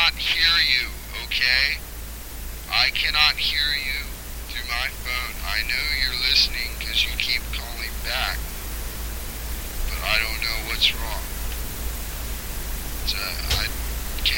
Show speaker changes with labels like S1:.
S1: cannot hear you, okay? I cannot hear you through my phone. I know you're listening because you keep calling back, but I don't know what's wrong. So